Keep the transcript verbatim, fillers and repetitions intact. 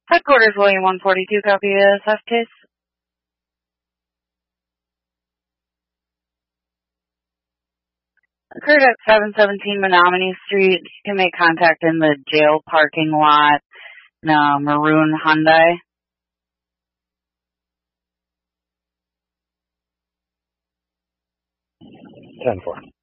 Headquarters, William one forty-two, copy S F case. Occurred at seven seventeen Menominee Street. You can make contact in the jail parking lot. No, maroon Hyundai. ten four.